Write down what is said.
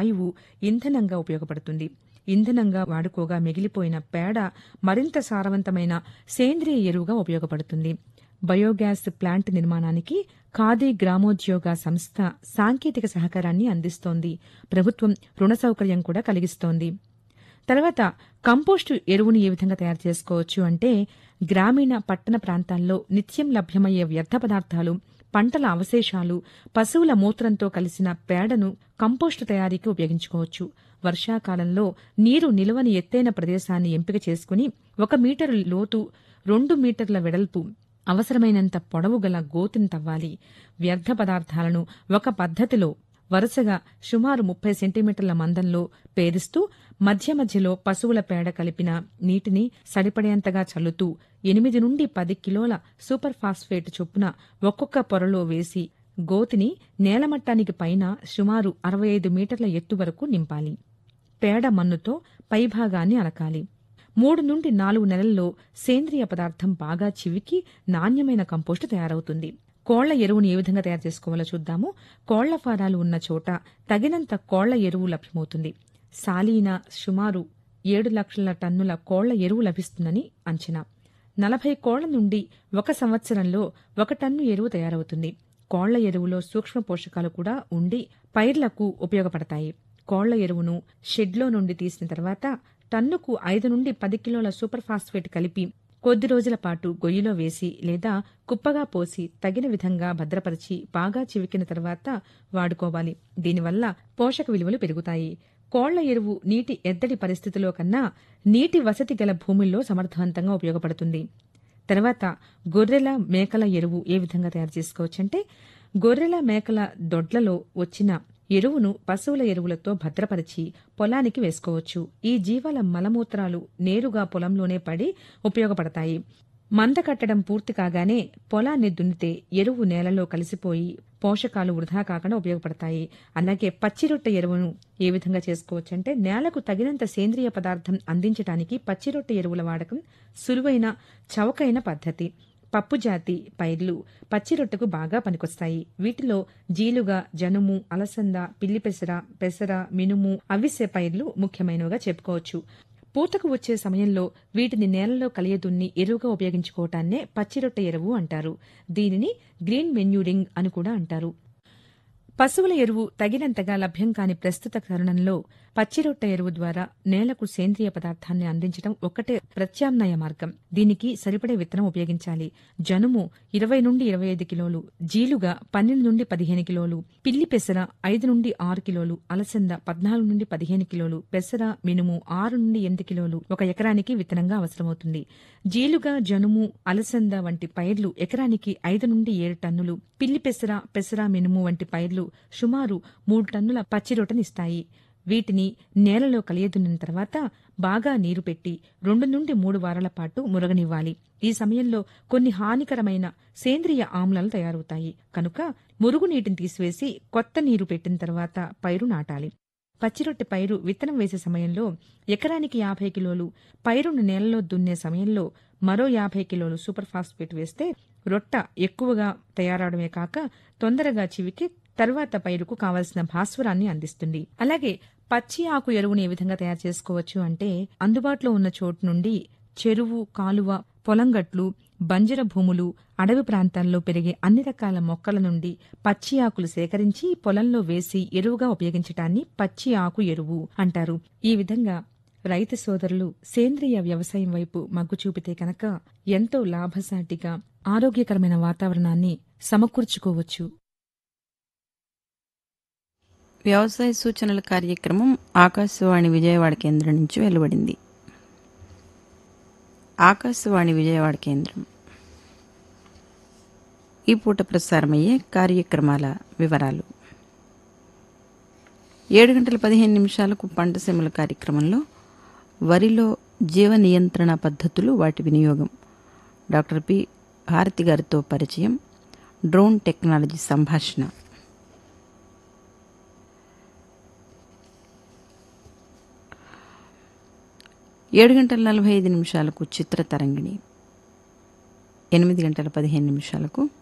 వాయువు ఇంధనంగా ఉపయోగపడుతుంది. ఇంధనంగా వాడుకోగా మిగిలిపోయిన పేడ మరింత సారవంతమైన సేంద్రియ ఎరువుగా ఉపయోగపడుతుంది. బయోగ్యాస్ ప్లాంట్ నిర్మాణానికి ఖాదీ గ్రామోద్యోగ సంస్థ సాంకేతిక సహకారాన్ని అందిస్తోంది. ప్రభుత్వం రుణ సౌకర్యం కూడా కలిగిస్తోంది. తర్వాత కంపోస్టు ఎరువును ఏ విధంగా తయారు చేసుకోవచ్చు అంటే, గ్రామీణ పట్టణ ప్రాంతాల్లో నిత్యం లభ్యమయ్యే వ్యర్థ పదార్థాలు, పంటల అవశేషాలు, పశువుల మూత్రంతో కలిసిన పేడను కంపోస్టు తయారీకి ఉపయోగించుకోవచ్చు. వర్షాకాలంలో నీరు నిలువని ఎత్తైన ప్రదేశాన్ని ఎంపిక చేసుకుని 1 మీటరు లోతు, 2 మీటర్ల వెడల్పు, అవసరమైనంత పొడవు గల గోతిని తవ్వాలి. వ్యర్థ పదార్థాలను ఒక పద్ధతిలో వరుసగా సుమారు 30 సెంటీమీటర్ల మందంలో పేరుస్తూ మధ్య మధ్యలో పశువుల పేడ కలిపిన నీటిని సరిపడేంతగా చల్లుతూ 8 నుండి 10 కిలోల సూపర్ ఫాస్ఫేట్ చొప్పున ఒక్కొక్క పొరలో వేసి గోతిని నేలమట్టానికి పైన సుమారు 65 మీటర్ల ఎత్తు వరకు నింపాలి. పేడ మన్నుతో పైభాగాన్ని అలకాలి. 3 నుండి 4 నెలల్లో సేంద్రియ పదార్థం బాగా చివికి నాణ్యమైన కంపోస్టు తయారవుతుంది. కోళ్ల ఎరువును ఏ విధంగా తయారు చేసుకోవాలో చూద్దాము. కోళ్ల ఫారాలు ఉన్న చోట తగినంత కోళ్ల ఎరువు లభ్యమవుతుంది. సాలీన సుమారు 7 లక్షల టన్నుల కోళ్ల ఎరువు లభిస్తుందని అంచనా. 40 కోళ్ల నుండి 1 సంవత్సరంలో 1 టన్ను ఎరువు తయారవుతుంది. కోళ్ల ఎరువులో సూక్ష్మ పోషకాలు కూడా ఉండి పైర్లకు ఉపయోగపడతాయి. కోళ్ల ఎరువును షెడ్లో నుండి తీసిన తర్వాత టన్నుకు 5 నుండి 10 కిలోల సూపర్ ఫాస్ఫేట్ కలిపి కొద్ది రోజుల పాటు గొయ్యిలో వేసి లేదా కుప్పగా పోసి తగిన విధంగా భద్రపరిచి బాగా చివికిన తర్వాత వాడుకోవాలి. దీనివల్ల పోషక విలువలు పెరుగుతాయి. కోళ్ల ఎరువు నీటి ఎద్దడి పరిస్థితిలో కన్నా నీటి వసతి గల భూముల్లో సమర్థవంతంగా ఉపయోగపడుతుంది. తర్వాత గొర్రెల మేకల ఎరువు ఏ విధంగా తయారు చేసుకోవచ్చంటే, గొర్రెల మేకల దొడ్లలో వచ్చిన ఎరువును పశువుల ఎరువులతో భద్రపరిచి పొలానికి వేసుకోవచ్చు. ఈ జీవాల మలమూత్రాలు నేరుగా పొలంలోనే పడి ఉపయోగపడతాయి. మంద కట్టడం పూర్తి కాగానే పొలాన్ని దున్నితే ఎరువు నేలలో కలిసిపోయి పోషకాలు వృధా కాకుండా ఉపయోగపడతాయి. అలాగే పచ్చిరొట్టె ఎరువును ఏ విధంగా చేసుకోవచ్చంటే, నేలకు తగినంత సేంద్రియ పదార్థం అందించడానికి పచ్చిరొట్టె ఎరువుల వాడకం సులువైన చౌకైన పద్ధతి. పప్పు జాతి పైర్లు పచ్చిరొట్టెకు బాగా పనికొస్తాయి. వీటిలో జీలుగా, జనుము, అలసంద, పిల్లిపెసర, పెసర, మినుము, అవిసె పైర్లు ముఖ్యమైనవిగా చెప్పుకోవచ్చు. పూతకు వచ్చే సమయంలో వీటిని నేలలో కలియదున్ని ఎరువుగా ఉపయోగించుకోవటాన్నే పచ్చిరొట్టె ఎరువు అంటారు. దీనిని గ్రీన్ మెన్యూరింగ్ అని కూడా అంటారు. పశువుల ఎరువు తగినంతగా లభ్యం కాని ప్రస్తుత తరుణంలో పచ్చిరొట్టె ఎరువు ద్వారా నేలకు సేంద్రియ పదార్థాన్ని అందించడం ఒక్కటే ప్రత్యామ్నాయ మార్గం. దీనికి సరిపడే విత్తనం ఉపయోగించాలి. జనుము 20 నుండి 25 కిలోలు, జీలుగా 12 నుండి 15 కిలోలు, పిల్లి పెసర 5 నుండి 6 కిలోలు, అలసంద 14 నుండి 15 కిలోలు, పెసర, మినుము 6 నుండి 8 కిలోలు 1 ఎకరానికి విత్తనంగా అవసరమవుతుంది. జీలుగా, జనుము, అలసంద వంటి పైర్లు ఎకరానికి 5 నుండి 7 టన్నులు, పిల్లి పెసర, పెసర, మినుము వంటి పైర్లు సుమారు 3 టన్నుల పచ్చిరొట్టనిస్తాయి. వీటిని నేలలో కలియదున్నిన తర్వాత బాగా నీరు పెట్టి 2 నుండి 3 వారాల పాటు మురగనివ్వాలి. ఈ సమయంలో కొన్ని హానికరమైన సేంద్రియ ఆమ్లాలు తయారవుతాయి కనుక మురుగునీటిని తీసివేసి కొత్త నీరు పెట్టిన తర్వాత పైరు నాటాలి. పచ్చిరొట్టె పైరు విత్తనం వేసే సమయంలో ఎకరానికి 50 కిలోలు, పైరును నేలలో దున్నే సమయంలో మరో 50 కిలోలు సూపర్ ఫాస్ఫేట్ వేస్తే రొట్ట ఎక్కువగా తయారవడమే కాక తొందరగా చివికి తర్వాత పైరుకు కావలసిన భాస్వరాన్ని అందిస్తుంది. అలాగే పచ్చి ఆకు ఎరువును ఏ విధంగా తయారు చేసుకోవచ్చు అంటే, అందుబాటులో ఉన్న చోటు నుండి చెరువు, కాలువ, పొలంగట్లు, బంజర భూములు, అడవి ప్రాంతాల్లో పెరిగే అన్ని రకాల మొక్కల నుండి పచ్చి ఆకులు సేకరించి పొలంలో వేసి ఎరువుగా ఉపయోగించటాన్ని పచ్చి ఆకు ఎరువు అంటారు. ఈ విధంగా రైతు సోదరులు సేంద్రియ వ్యవసాయం వైపు మగ్గు చూపితే కనుక ఎంతో లాభసాటిగా ఆరోగ్యకరమైన వాతావరణాన్ని సమకూర్చుకోవచ్చు. వ్యవసాయ సూచనల కార్యక్రమం ఆకాశవాణి విజయవాడ కేంద్రం నుంచి వెలువడింది. ఆకాశవాణి విజయవాడ కేంద్రం ఈ పూట ప్రసారమయ్యే కార్యక్రమాల వివరాలు. 7:15 పంటసీమల కార్యక్రమంలో వరిలో జీవ నియంత్రణ పద్ధతులు, వాటి వినియోగం, డాక్టర్ పి భారతి గారితో పరిచయం, డ్రోన్ టెక్నాలజీ సంభాషణ. 7:45 చిత్రతరంగిణి, 8:15